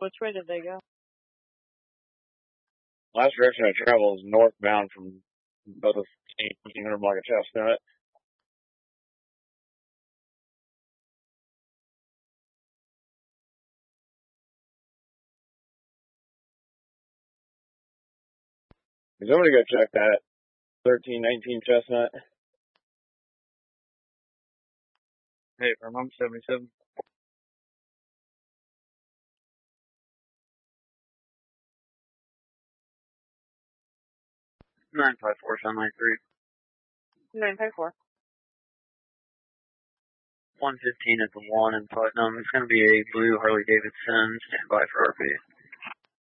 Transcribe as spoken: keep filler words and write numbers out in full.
Which way did they go? Last direction I travel is northbound from both eighteen hundred block of Chestnut. Is somebody go check that thirteen nineteen Chestnut? Hey, from I'm seventy-seven. nine five four, seven nine three. nine five four. one fifteen at the one in Putnam. It's going to be a blue Harley Davidson. Stand by for R P.